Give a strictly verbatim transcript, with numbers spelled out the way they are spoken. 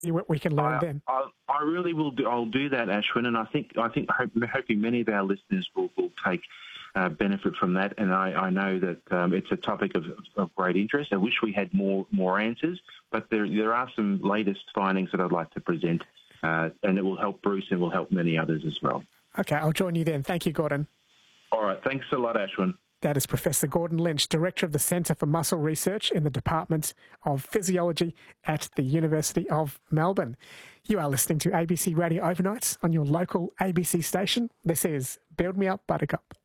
what we can learn I, then. I, I really will do. I'll do that, Ashwin, and I think I think hope, hoping many of our listeners will, will take uh, benefit from that. And I, I know that um, it's a topic of, of great interest. I wish we had more more answers, but there there are some latest findings that I'd like to present, uh, and it will help Bruce and will help many others as well. Okay, I'll join you then. Thank you, Gordon. All right, thanks a lot, Ashwin. That is Professor Gordon Lynch, Director of the Centre for Muscle Research in the Department of Physiology at the University of Melbourne. You are listening to A B C Radio Overnights on your local A B C station. This is Build Me Up, Buttercup.